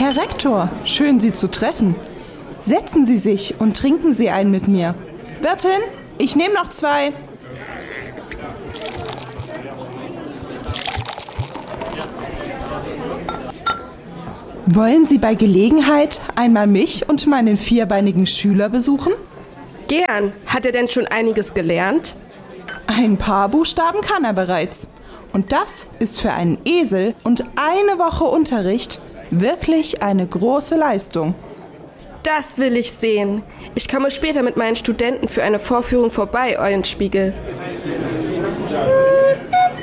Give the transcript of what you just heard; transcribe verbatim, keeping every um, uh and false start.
Herr Rektor, schön Sie zu treffen. Setzen Sie sich und trinken Sie einen mit mir. Wirtin, ich nehme noch zwei. Wollen Sie bei Gelegenheit einmal mich und meinen vierbeinigen Schüler besuchen? Gern. Hat er denn schon einiges gelernt? Ein paar Buchstaben kann er bereits. Und das ist für einen Esel und eine Woche Unterricht wirklich eine große Leistung. Das will ich sehen. Ich komme später mit meinen Studenten für eine Vorführung vorbei, Eulenspiegel.